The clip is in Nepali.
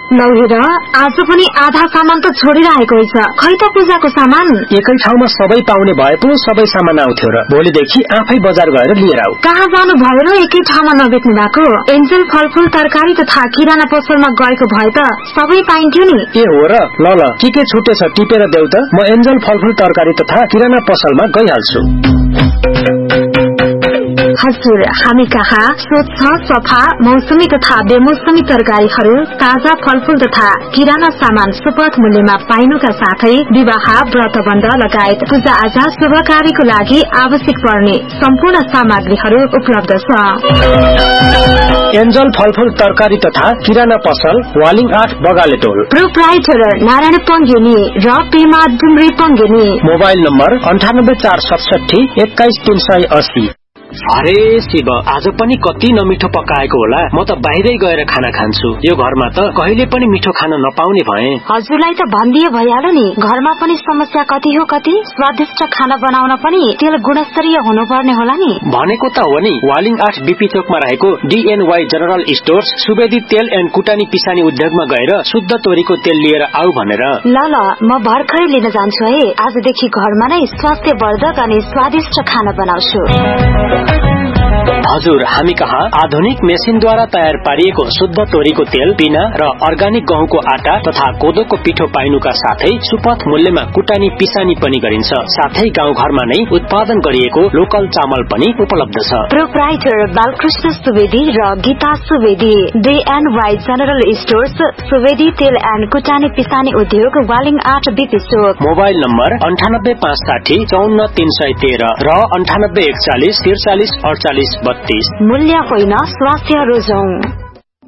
लौ हेर आज पनि आधा सामान त छोडेर आएको रहेछ। खै त पूजाको सामान एकै ठाउँमा सबै पाउने भए पो सबै सामान आउँथ्यो र भोलिदेखि आफै बजार गएर लिएर आऊ। कहाँ जानु भयो र एकै ठाउँमा नबेच्नु भएको? एन्जल फलफूल तरकारी तथा किराना पसलमा गएको भए त सबै पाइन्थ्यो नि। ए हो र, ल के छुटेछ टिपेर देऊ त, म एन्जल फलफूल तरकारी तथा किराना पसलमा गइहाल्छु। हजुर, हामी कहाँ स्वच्छ सफा मौसमी तथा बेमौसमी तरकारीहरू, ताजा फलफूल तथा किराना सामान सुपथ मूल्यमा पाइनुका साथै विवाह व्रतबन्ध लगायत पूजा आजा शुभ कार्यको लागि आवश्यक पर्ने सम्पूर्ण सामग्रीहरू उपलब्ध छ। एन्जल फलफूल तरकारी तथा किराना पसल, वालिङ 8 बगाले टोल। प्रोप्राइटर नारायण पङ्गेनी र पेमा डुम्री पङ्गेनी। Mobile number 9846 21380। अरे शिव, आज पनि कति नमिठो पकाएको होला। म त बाहिरै गएर खाना खान्छु। यो घरमा त कहिले पनि मिठो खान नपाउने भए। हजुरलाई त भनिदिए भइहाल्यो नि, घरमा पनि समस्या कति हो कति। स्वादिष्ट खाना बनाउन पनि तेल गुणस्तरीय हुनुपर्ने होला नि। भनेको त हो नि, वालिङ 8 बीपी चोकमा रहेको DNY जनरल स्टोर्स सुवेदी तेल एन्ड कुटानी पिसानी उद्योगमा गएर शुद्ध तोरीको तेल लिएर आऊ भनेर। ल म भर्खरै लिन जान्छु है। आजदेखि घरमा नै स्वास्थ्यवर्धक अनि स्वादिष्ट खाना बनाउँछु। हजुर, हामी कहाँ आधुनिक मेसिनद्वारा तयार पारिएको शुद्ध तोरीको तेल, पिना र अर्गानिक गहुँको आटा तथा कोदोको पिठो पाइनुका साथै सुपथ मूल्यमा कुटानी पिसानी पनि गरिन्छ। साथै गाउँ घरमा नै उत्पादन गरिएको लोकल चामल पनि उपलब्ध छ। प्रोप्राइटर बालकृष्ण सुवेदी र Gita Subedi, DNY general stores, Subedi तेल एन्ड कुटानी पिसानी उद्योग, वालिङ 8 बीपी चोक। मोबाइल नम्बर 9856 54313 र 9841 43 48 32। मूल्य होइन, स्वास्थ्य रोजौं।